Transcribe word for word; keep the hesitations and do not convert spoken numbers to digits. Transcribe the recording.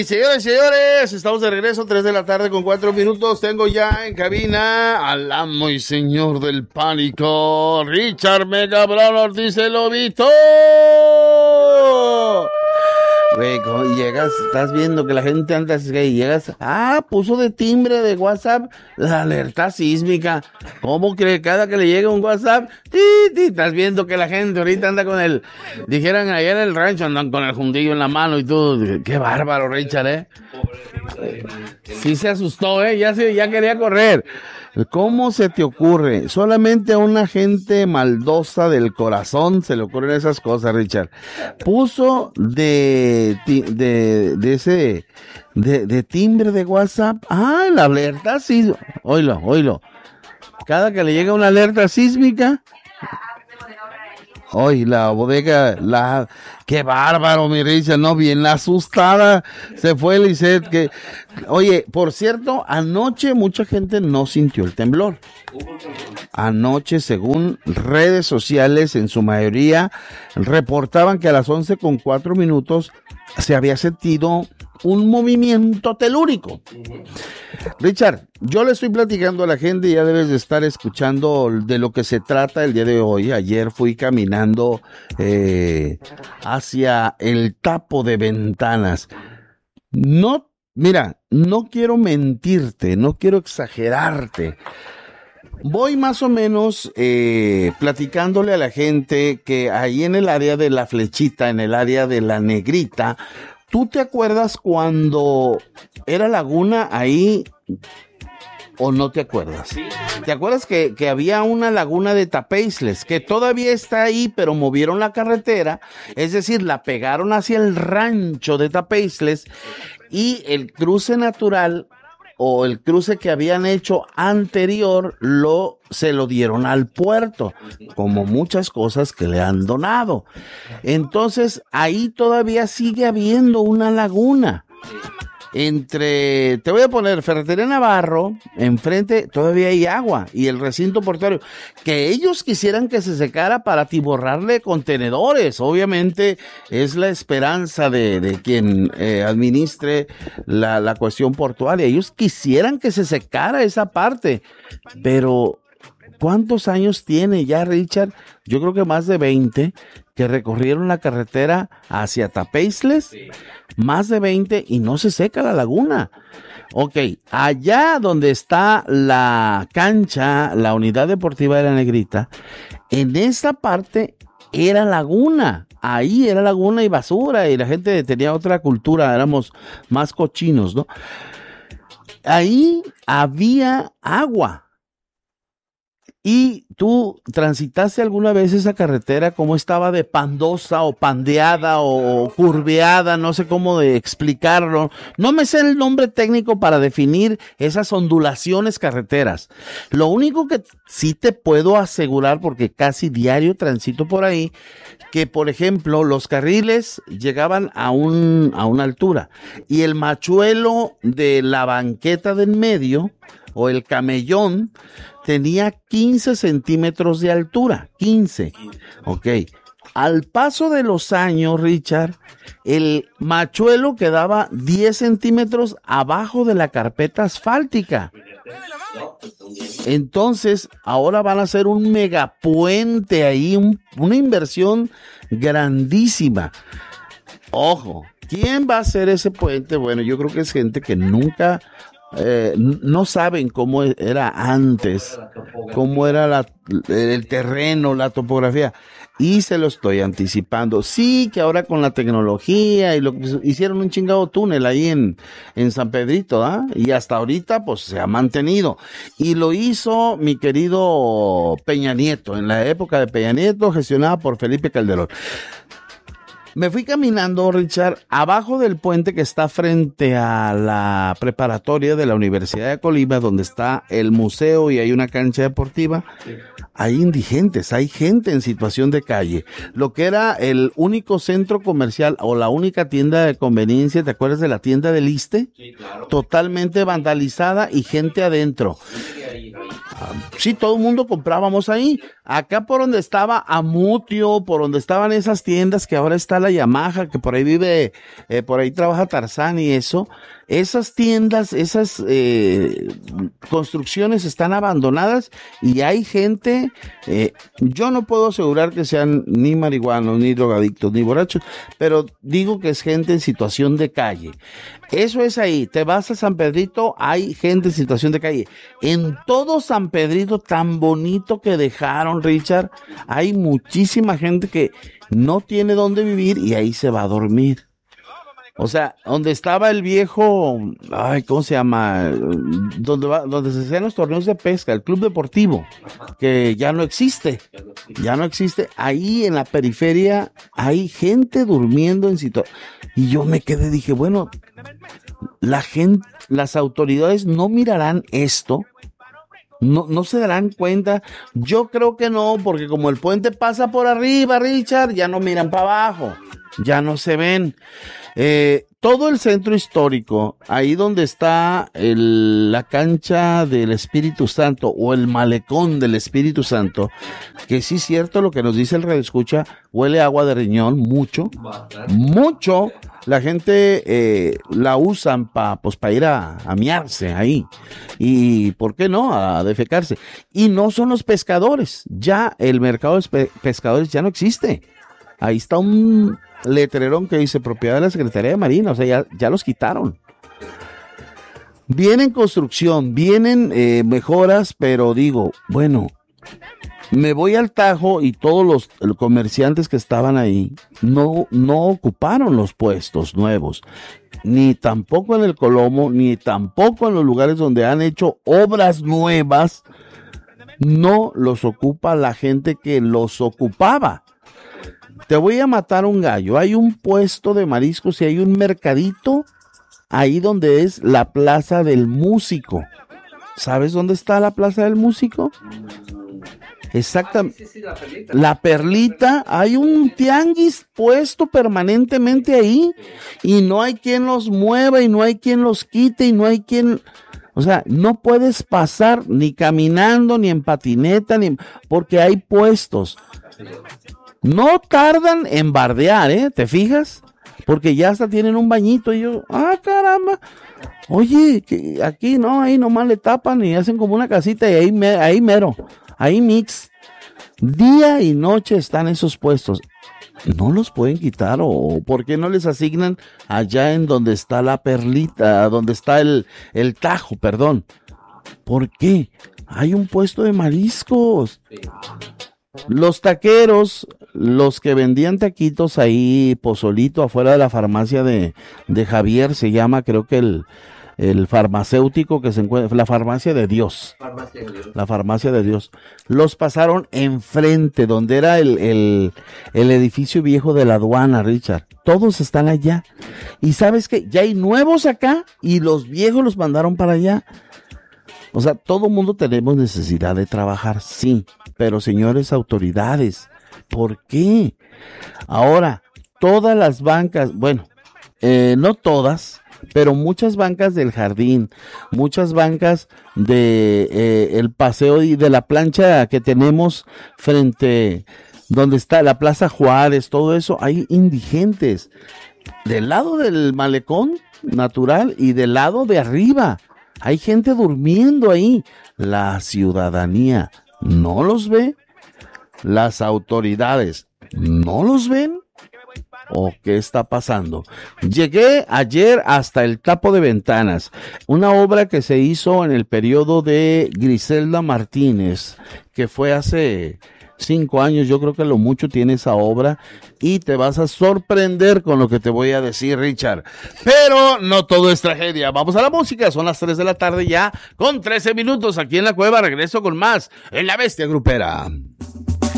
señores y señores, estamos de regreso, tres de la tarde con cuatro minutos. Tengo ya en cabina al amo y señor del pánico, Richard Mega Brown Ortiz, el Lobito. Güey, como llegas, estás viendo que la gente anda así, y llegas, ah, puso de timbre de WhatsApp la alerta sísmica. ¿Cómo cree cada que le llega un WhatsApp? Ti, ti, estás viendo que la gente ahorita anda con el, dijeran allá en el rancho, andan con el juntillo en la mano y todo. Qué bárbaro, Richard, ¿eh? Sí se asustó, ¿eh? Ya, se, ya quería correr. ¿Cómo se te ocurre? Solamente a una gente maldosa del corazón se le ocurren esas cosas, Richard. Puso de, de, de ese, de, de timbre de WhatsApp. Ah, la alerta sí. Oílo, oílo. Cada que le llega una alerta sísmica. Hoy la bodega, la, qué bárbaro, mi Richard, no, bien asustada se fue Lisette, que, oye, por cierto, anoche mucha gente no sintió el temblor. Anoche, según redes sociales, en su mayoría, reportaban que a las once con cuatro minutos se había sentido un movimiento telúrico. Richard, yo le estoy platicando a la gente, ya debes de estar escuchando de lo que se trata el día de hoy. Ayer fui caminando eh, hacia el Tapo de Ventanas. No, mira, no quiero mentirte, no quiero exagerarte. Voy más o menos eh, platicándole a la gente que ahí en el área de la Flechita, en el área de la Negrita, ¿tú te acuerdas cuando era laguna ahí o no te acuerdas? ¿Te acuerdas que, que había una laguna de Tapeisles que todavía está ahí, pero movieron la carretera? Es decir, la pegaron hacia el rancho de Tapeisles y el cruce natural o el cruce que habían hecho anterior lo se lo dieron al puerto, como muchas cosas que le han donado. Entonces, ahí todavía sigue habiendo una laguna. Entre, te voy a poner Ferretería Navarro, enfrente todavía hay agua y el recinto portuario, que ellos quisieran que se secara para atiborrarle contenedores. Obviamente es la esperanza de, de quien eh, administre la, la cuestión portuaria. Ellos quisieran que se secara esa parte, pero ¿cuántos años tiene ya, Richard? Yo creo que más de veinte que recorrieron la carretera hacia Tapeisles, más de veinte y no se seca la laguna. Ok, allá donde está la cancha, la unidad deportiva de la Negrita, en esa parte era laguna. Ahí era laguna y basura y la gente tenía otra cultura, éramos más cochinos, ¿no? Ahí había agua. ¿Y tú transitaste alguna vez esa carretera? ¿Cómo estaba de pandosa o pandeada o curveada? No sé cómo de explicarlo. No me sé el nombre técnico para definir esas ondulaciones carreteras. Lo único que sí te puedo asegurar, porque casi diario transito por ahí, que por ejemplo los carriles llegaban a un a una altura y el machuelo de la banqueta del medio o el camellón tenía quince centímetros de altura, quince, ok. Al paso de los años, Richard, el machuelo quedaba diez centímetros abajo de la carpeta asfáltica. Entonces, ahora van a hacer un megapuente ahí, un, una inversión grandísima. Ojo, ¿quién va a hacer ese puente? Bueno, yo creo que es gente que nunca... Eh, no saben cómo era antes, cómo era la, el terreno, la topografía, y se lo estoy anticipando. Sí, que ahora con la tecnología y lo que hicieron un chingado túnel ahí en, en San Pedrito, ¿ah? Y hasta ahorita pues se ha mantenido. Y lo hizo mi querido Peña Nieto, en la época de Peña Nieto, gestionada por Felipe Calderón. Me fui caminando, Richard, abajo del puente que está frente a la preparatoria de la Universidad de Colima, donde está el museo y hay una cancha deportiva. Hay indigentes, hay gente en situación de calle. Lo que era el único centro comercial o la única tienda de conveniencia, ¿te acuerdas de la tienda del Iste? Sí, claro. Totalmente vandalizada y gente adentro. sí, todo el mundo comprábamos ahí. Acá por donde estaba Amutio, por donde estaban esas tiendas que ahora está la Yamaha, que por ahí vive, eh, por ahí trabaja Tarzán y eso. Esas tiendas, esas eh, construcciones están abandonadas y hay gente, eh, yo no puedo asegurar que sean ni marihuanos, ni drogadictos, ni borrachos, pero digo que es gente en situación de calle. Eso es ahí, te vas a San Pedrito, hay gente en situación de calle. En todo San Pedrito tan bonito que dejaron, Richard, hay muchísima gente que no tiene dónde vivir y ahí se va a dormir. O sea, donde estaba el viejo, ay, ¿cómo se llama? Donde va, donde se hacían los torneos de pesca, el club deportivo, que ya no existe, ya no existe. Ahí en la periferia hay gente durmiendo en situación. Y yo me quedé, dije, bueno, la gente, las autoridades no mirarán esto. No, no se darán cuenta. Yo creo que no, porque como el puente pasa por arriba, Richard, ya no miran para abajo, ya no se ven. Eh, todo el centro histórico, ahí donde está el, la cancha del Espíritu Santo o el malecón del Espíritu Santo, que sí es cierto lo que nos dice el radioescucha, huele a agua de riñón, mucho, mucho. La gente eh, la usan para pues, pa ir a, a miarse ahí. Y, ¿por qué no? A defecarse. Y no son los pescadores. Ya el mercado de pe- pescadores ya no existe. Ahí está un letrerón que dice propiedad de la Secretaría de Marina. O sea, ya, ya los quitaron. Vienen construcción, vienen eh, mejoras, pero digo, bueno, me voy al Tajo y todos los, los comerciantes que estaban ahí no, no ocuparon los puestos nuevos, ni tampoco en el Colomo, ni tampoco en los lugares donde han hecho obras nuevas, no los ocupa la gente que los ocupaba. Te voy a matar un gallo, hay un puesto de mariscos y hay un mercadito ahí donde es la Plaza del Músico. ¿Sabes dónde está la Plaza del Músico? Exactamente. Ah, sí, sí, sí, la perlita. La perlita, hay un tianguis puesto permanentemente ahí y no hay quien los mueva y no hay quien los quite y no hay quien, o sea, no puedes pasar ni caminando ni en patineta ni porque hay puestos. No tardan en bardear, ¿eh? ¿Te fijas? Porque ya hasta tienen un bañito y yo, ah, caramba. Oye, que aquí no, ahí nomás le tapan y hacen como una casita y ahí, me, ahí mero, ahí mix. Día y noche están esos puestos. ¿No los pueden quitar o por qué no les asignan allá en donde está la perlita, donde está el, el Tajo, perdón? ¿Por qué? Hay un puesto de mariscos. Los taqueros, los que vendían taquitos ahí, pozolito, afuera de la farmacia de, de Javier, se llama, creo que el, el farmacéutico que se encuentra, la farmacia de Dios. Farmacia de Dios. La farmacia de Dios. Los pasaron enfrente, donde era el, el, el edificio viejo de la aduana, Richard. Todos están allá. Y sabes que ya hay nuevos acá y los viejos los mandaron para allá. O sea, todo mundo tenemos necesidad de trabajar, sí, pero señores autoridades, ¿por qué? Ahora, todas las bancas, bueno, eh, no todas, pero muchas bancas del jardín, muchas bancas de eh, el paseo y de la plancha que tenemos frente donde está la Plaza Juárez, todo eso, hay indigentes del lado del malecón natural y del lado de arriba. Hay gente durmiendo ahí. La ciudadanía no los ve. Las autoridades no los ven. ¿O qué está pasando? Llegué ayer hasta el Tapo de Ventanas, una obra que se hizo en el periodo de Griselda Martínez, que fue hace cinco años, yo creo que lo mucho tiene esa obra, y te vas a sorprender con lo que te voy a decir, Richard. Pero no todo es tragedia. Vamos a la música, son las tres de la tarde ya, con trece minutos aquí en la cueva. Regreso con más en La Bestia Grupera.